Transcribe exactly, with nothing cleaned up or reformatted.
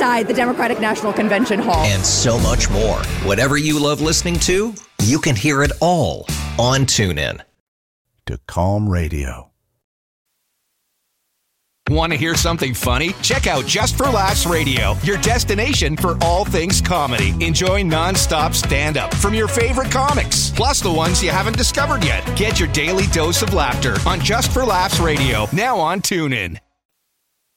inside the Democratic National Convention Hall. And so much more. Whatever you love listening to, you can hear it all on TuneIn. To Calm Radio. Want to hear something funny? Check out Just for Laughs Radio, your destination for all things comedy. Enjoy nonstop stand-up from your favorite comics, plus the ones you haven't discovered yet. Get your daily dose of laughter on Just for Laughs Radio, now on TuneIn.